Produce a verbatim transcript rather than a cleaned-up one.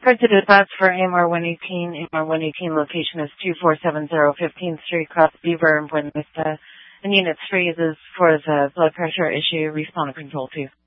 Printed dispatch for A M R one eighteen. A M R one eighteen location is two four seven zero fifteenth Street, Cross Beaver, in Buena Vista. And Unit three is for the blood pressure issue. Respond to Control two.